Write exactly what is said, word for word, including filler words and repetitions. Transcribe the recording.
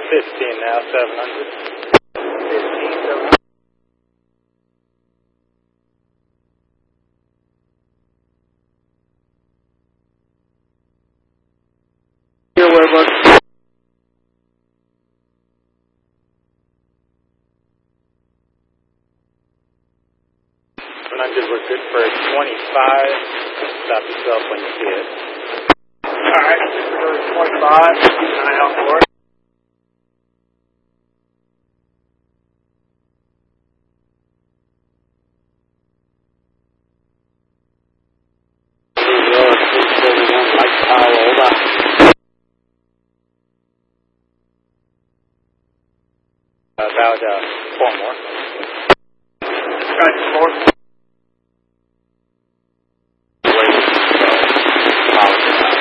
fifteen now, seven hundred. fifteen, seven hundred. Here, where was seven hundred, we're good for twenty-five. Stop yourself when you see it. Alright, we're going to twenty-five. Keep an eye out for it. About uh, four more. Right, four.